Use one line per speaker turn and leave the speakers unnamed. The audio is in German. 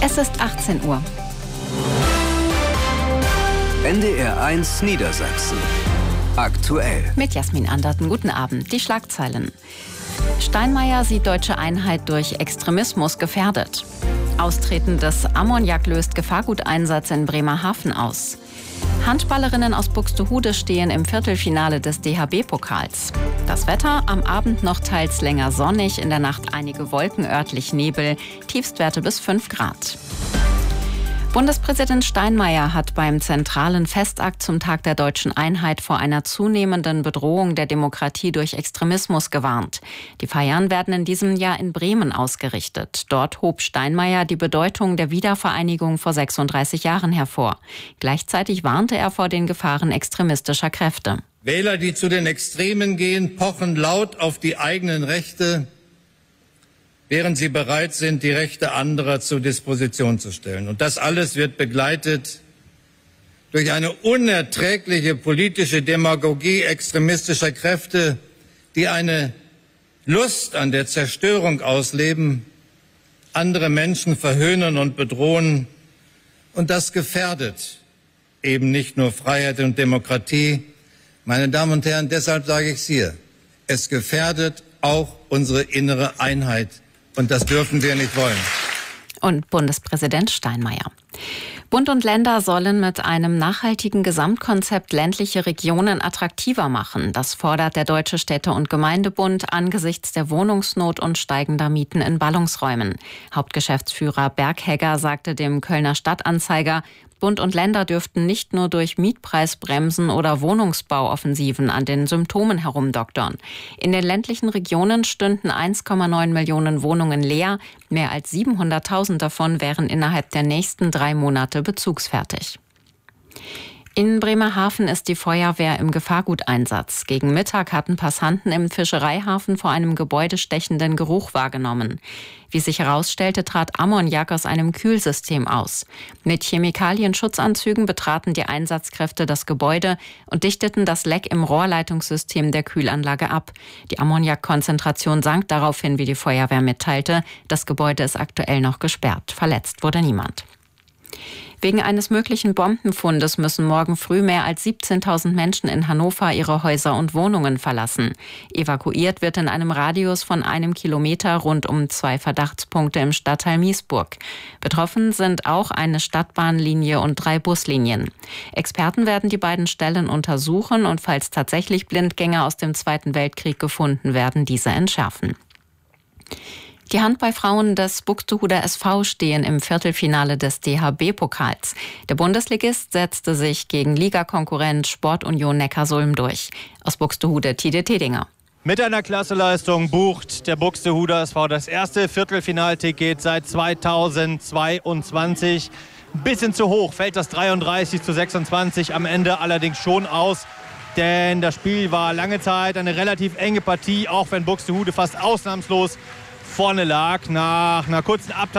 Es ist 18 Uhr.
NDR1 Niedersachsen. Aktuell.
Mit Jasmin Anderten. Guten Abend. Die Schlagzeilen. Steinmeier sieht deutsche Einheit durch Extremismus gefährdet. Austreten des Ammoniak löst Gefahrguteinsatz in Bremerhaven aus. Handballerinnen aus Buxtehude stehen im Viertelfinale des DHB-Pokals. Das Wetter am Abend noch teils länger sonnig, in der Nacht einige Wolken, örtlich Nebel, Tiefstwerte bis 5 Grad. Bundespräsident Steinmeier hat beim zentralen Festakt zum Tag der deutschen Einheit vor einer zunehmenden Bedrohung der Demokratie durch Extremismus gewarnt. Die Feiern werden in diesem Jahr in Bremen ausgerichtet. Dort hob Steinmeier die Bedeutung der Wiedervereinigung vor 36 Jahren hervor. Gleichzeitig warnte er vor den Gefahren extremistischer Kräfte.
Wähler, die zu den Extremen gehen, pochen laut auf die eigenen Rechte, während sie bereit sind, die Rechte anderer zur Disposition zu stellen. Und das alles wird begleitet durch eine unerträgliche politische Demagogie extremistischer Kräfte, die eine Lust an der Zerstörung ausleben, andere Menschen verhöhnen und bedrohen. Und das gefährdet eben nicht nur Freiheit und Demokratie. Meine Damen und Herren, deshalb sage ich es hier, es gefährdet auch unsere innere Einheit. Und das dürfen wir nicht wollen.
Und Bundespräsident Steinmeier. Bund und Länder sollen mit einem nachhaltigen Gesamtkonzept ländliche Regionen attraktiver machen. Das fordert der Deutsche Städte- und Gemeindebund angesichts der Wohnungsnot und steigender Mieten in Ballungsräumen. Hauptgeschäftsführer Berghegger sagte dem Kölner Stadtanzeiger, Bund und Länder dürften nicht nur durch Mietpreisbremsen oder Wohnungsbauoffensiven an den Symptomen herumdoktern. In den ländlichen Regionen stünden 1,9 Millionen Wohnungen leer. Mehr als 700.000 davon wären innerhalb der nächsten 3 Monate bezugsfertig. In Bremerhaven ist die Feuerwehr im Gefahrguteinsatz. Gegen Mittag hatten Passanten im Fischereihafen vor einem Gebäude stechenden Geruch wahrgenommen. Wie sich herausstellte, trat Ammoniak aus einem Kühlsystem aus. Mit Chemikalienschutzanzügen betraten die Einsatzkräfte das Gebäude und dichteten das Leck im Rohrleitungssystem der Kühlanlage ab. Die Ammoniakkonzentration sank daraufhin, wie die Feuerwehr mitteilte. Das Gebäude ist aktuell noch gesperrt. Verletzt wurde niemand. Wegen eines möglichen Bombenfundes müssen morgen früh mehr als 17.000 Menschen in Hannover ihre Häuser und Wohnungen verlassen. Evakuiert wird in einem Radius von 1 Kilometer rund um 2 Verdachtspunkte im Stadtteil Miesburg. Betroffen sind auch eine Stadtbahnlinie und 3 Buslinien. Experten werden die beiden Stellen untersuchen und falls tatsächlich Blindgänger aus dem Zweiten Weltkrieg gefunden werden, diese entschärfen. Die Handballfrauen des Buxtehuder SV stehen im Viertelfinale des DHB-Pokals. Der Bundesligist setzte sich gegen Ligakonkurrent Sportunion Neckarsulm durch. Aus Buxtehude Tide Tedinger.
Mit einer Klasseleistung bucht der Buxtehuder SV das erste Viertelfinalticket seit 2022. Ein bisschen zu hoch fällt das 33:26 am Ende allerdings schon aus. Denn das Spiel war lange Zeit eine relativ enge Partie, auch wenn Buxtehude fast ausnahmslos vorne lag. Nach einer kurzen Abtakt